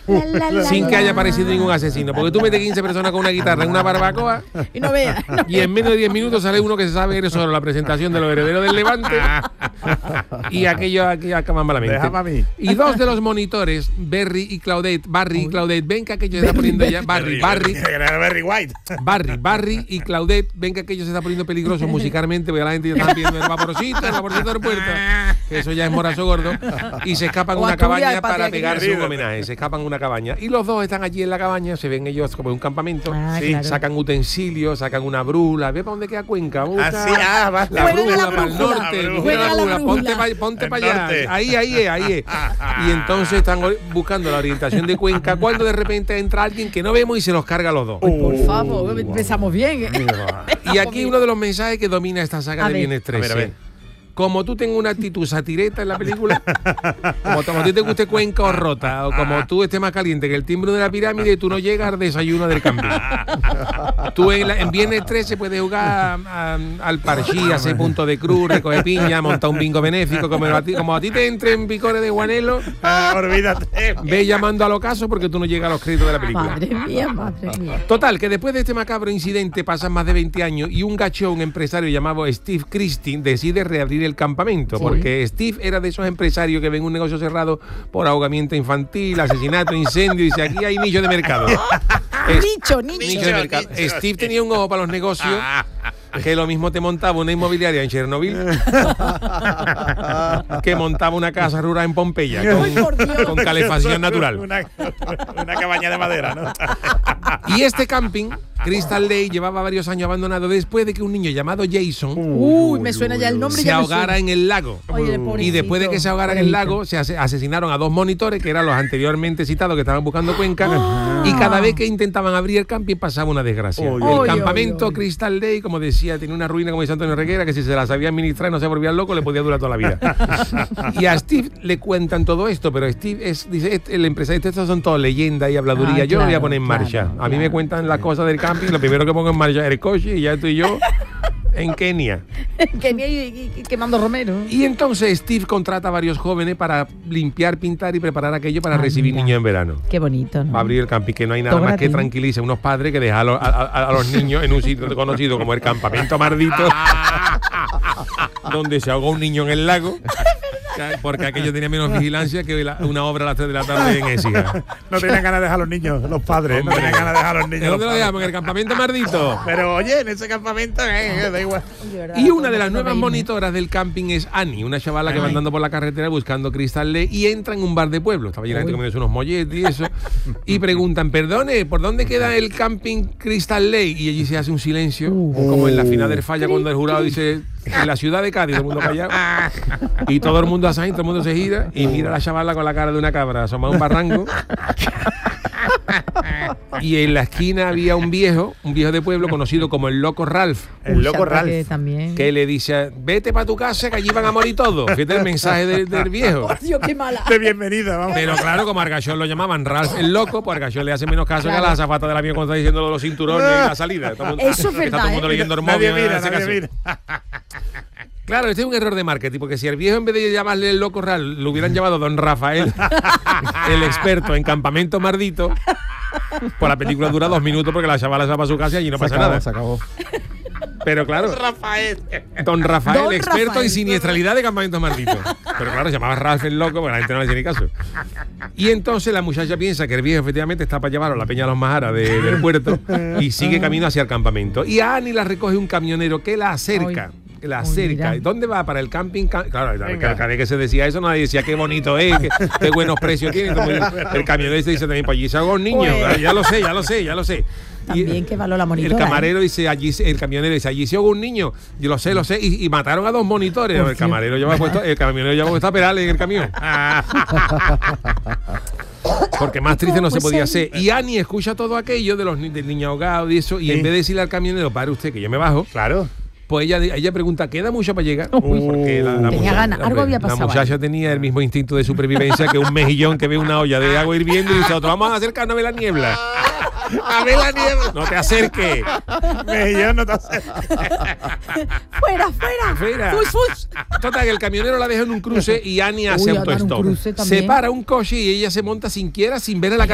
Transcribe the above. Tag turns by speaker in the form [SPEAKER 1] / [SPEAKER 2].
[SPEAKER 1] sin que haya aparecido ningún asesino. Porque tú metes 15 personas con una guitarra en una barbacoa
[SPEAKER 2] y no veas.
[SPEAKER 1] Y en menos de 10 minutos sale uno que se sabe eso sobre la presentación de los herederos del Levante. Y aquello acaba malamente.
[SPEAKER 3] Déjame a mí.
[SPEAKER 1] Y dos de los monitores, Barry y Claudette, ven que aquello se está poniendo ya. Barry y Claudette, ven que aquello se está poniendo peligroso musicalmente, porque la gente ya está viendo el vaporcito del puerto. Que eso ya es morazo gordo. Y se escapan a una cabaña para pegarse un homenaje. Se escapan a una cabaña. Y los dos están allí en la cabaña, se ven ellos como en un campamento.
[SPEAKER 2] Claro.
[SPEAKER 1] Sacan utensilios, sacan una brújula. ¿Ve para dónde queda Cuenca?
[SPEAKER 3] Va.
[SPEAKER 1] La brújula para el
[SPEAKER 2] Juega
[SPEAKER 1] norte.
[SPEAKER 2] la brújula.
[SPEAKER 1] Ponte para allá. Ahí es. Y entonces están buscando la orientación de Cuenca cuando de repente entra alguien que no vemos y se los carga a los dos.
[SPEAKER 2] Por favor, empezamos bien.
[SPEAKER 1] Y aquí uno de los mensajes que domina esta saga de Viernes 13.
[SPEAKER 3] A ver.
[SPEAKER 1] Como tú tengas una actitud satireta en la película, como a ti te guste Cuenca o Rota, o como tú estés más caliente que el timbre de la pirámide, tú no llegas al desayuno del camping. Tú en Viernes 13 puedes jugar al parchí, hacer punto de cruz, recoger piña, montar un bingo benéfico, como a ti te entre en picores de guanelo,
[SPEAKER 3] Olvídate.
[SPEAKER 1] ve llamando al ocaso porque tú no llegas a los créditos de la película.
[SPEAKER 2] Madre mía.
[SPEAKER 1] Total, que después de este macabro incidente pasan más de 20 años y un empresario llamado Steve Christie decide reabrir el campamento, porque Steve era de esos empresarios que ven un negocio cerrado por ahogamiento infantil, asesinato, incendio, y dice, aquí hay nicho de mercado.
[SPEAKER 2] Nicho.
[SPEAKER 1] Nicho de mercado. Steve tenía un ojo para los negocios, que lo mismo te montaba una inmobiliaria en Chernobyl que montaba una casa rural en Pompeya con calefacción natural.
[SPEAKER 3] Una cabaña de madera, ¿no?
[SPEAKER 1] Y este camping, Crystal Lake, llevaba varios años abandonado después de que un niño llamado Jason
[SPEAKER 2] me suena ya el nombre.
[SPEAKER 1] se ahogara en el lago.
[SPEAKER 2] Oye,
[SPEAKER 1] y después de que se ahogara en el lago, se asesinaron a dos monitores, que eran los anteriormente citados que estaban buscando Cuenca, y cada vez que intentaban abrir el camping pasaba una desgracia. El campamento Crystal Lake, como decía, tenía una ruina como dice Antonio Reguera, que si se la sabía administrar y no se volvía loco, le podía durar toda la vida. Y a Steve le cuentan todo esto, pero Steve dice, el empresario, estos son todo leyenda y habladuría. Yo lo voy a poner en marcha. A mí me cuentan las cosas del camping, lo primero que pongo en marcha es el coche y ya estoy yo en Kenia.
[SPEAKER 2] Y quemando romero.
[SPEAKER 1] Y entonces Steve contrata a varios jóvenes para limpiar, pintar y preparar aquello para recibir niños en verano.
[SPEAKER 2] Qué bonito, ¿no?
[SPEAKER 1] Va a abrir el camping, que no hay nada
[SPEAKER 2] Todo
[SPEAKER 1] más
[SPEAKER 2] gratis.
[SPEAKER 1] que tranquilice a unos padres que dejar a los niños en un sitio conocido como el Campamento Mardito, donde se ahogó un niño en el lago, porque aquello tenía menos vigilancia que una obra a las 3 de la tarde en Écija.
[SPEAKER 3] No tenían ganas de dejar a los niños, los padres. No tenían ganas de dejar a los niños.
[SPEAKER 1] ¿Dónde lo dejamos? En el Campamento Mardito.
[SPEAKER 3] Pero oye, en ese campamento, da igual.
[SPEAKER 1] Y una de las nuevas monitoras del camping es Annie, una chavala que va andando por la carretera buscando Crystal Lake y entra en un bar de pueblo. Estaba llena de gente comiéndose unos molletes y eso. Y preguntan, perdone, ¿por dónde queda el camping Crystal Lake? Y allí se hace un silencio, como en la final del falla cuando el jurado dice, en la ciudad de Cádiz, todo el mundo callado. Y todo el mundo así, todo el mundo se gira y mira a la chavala con la cara de una cabra asomada a un barranco. Y en la esquina había un viejo de pueblo conocido como el Loco Ralph.
[SPEAKER 3] El Loco Ralph.
[SPEAKER 1] Que le dice, vete para tu casa que allí van a morir todos. Fíjate el mensaje del viejo.
[SPEAKER 2] Por Dios, qué mala.
[SPEAKER 3] De bienvenida, vamos.
[SPEAKER 1] Pero claro, como a Argachón lo llamaban Ralph el Loco, pues Argachón le hace menos caso que a la azafata del avión cuando está diciendo los cinturones y la salida.
[SPEAKER 2] Eso es verdad,
[SPEAKER 1] Está todo el mundo leyendo el móvil.
[SPEAKER 3] Nadie mira.
[SPEAKER 1] Claro, este es un error de marketing, porque si el viejo en vez de llamarle el Loco Ralph, lo hubieran llamado Don Rafael, el experto en Campamento Mardito, pues la película dura 2 minutos porque la chavala se va para su casa y no pasa nada.
[SPEAKER 4] Se acabó.
[SPEAKER 1] Pero claro, Don Rafael, experto en siniestralidad de Campamento Mardito. Pero claro, se llamaba Ralph el Loco, porque la gente no le hacía ni caso. Y entonces la muchacha piensa que el viejo efectivamente está para llevarlo a la Peña de los Majaras del puerto y sigue camino hacia el campamento. Y a Annie la recoge un camionero que la acerca. La acerca.
[SPEAKER 2] Mira.
[SPEAKER 1] ¿Dónde va? Para el camping. Claro, cada vez que se decía eso, nadie decía qué bonito es, qué buenos precios tiene. El camionero dice también, pues allí se ahogó un niño.
[SPEAKER 2] Pues.
[SPEAKER 1] Ya lo sé.
[SPEAKER 2] También que való la monitora.
[SPEAKER 1] El camarero dice, el camionero dice, allí se ahogó un niño. Yo lo sé. Y mataron a 2 monitores. El camionero lleva puesto a Perales en el camión. Porque más triste no se podía hacer. Y Annie escucha todo aquello del niño ahogado y eso, y en vez de decirle al camionero, pare usted que yo me bajo.
[SPEAKER 3] Claro.
[SPEAKER 1] Pues ella pregunta, ¿queda mucho para llegar? Porque
[SPEAKER 2] tenía ganas, algo había pasado.
[SPEAKER 1] La muchacha tenía el mismo instinto de supervivencia que un mejillón que ve una olla de agua hirviendo y dice, vamos a acercarnos a ver la niebla.
[SPEAKER 3] A ver la niebla.
[SPEAKER 1] No te acerques.
[SPEAKER 3] Mejillón, no te acerques.
[SPEAKER 2] Fuera. Fus.
[SPEAKER 1] Total, que el camionero la deja en un cruce y Annie hace autostop. Se para un coche y ella se monta sin ver a la